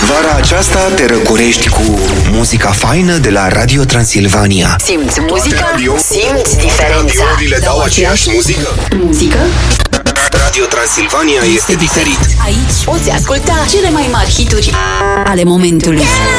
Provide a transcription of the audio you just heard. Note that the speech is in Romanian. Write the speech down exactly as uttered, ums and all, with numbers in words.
Vara aceasta te răcorești cu muzica faină de la Radio Transilvania. Simți muzica? Radio, Simți diferența. radiourile dau aceeași muzică? Muzică? Radio Transilvania este diferit. Aici poți asculta cele mai mari hituri ale momentului.